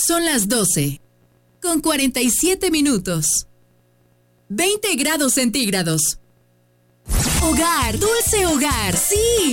Son las 12, con 47 minutos. 20 grados centígrados. Hogar, dulce hogar, sí.